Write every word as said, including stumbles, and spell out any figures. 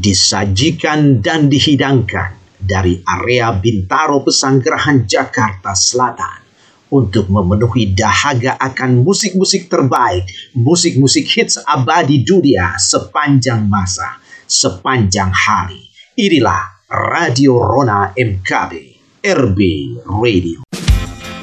disajikan dan dihidangkan dari area Bintaro Pesanggerahan Jakarta Selatan untuk memenuhi dahaga akan musik-musik terbaik, musik-musik hits abadi dunia sepanjang masa, sepanjang hari. Inilah Radio Rona M K B, R B Radio.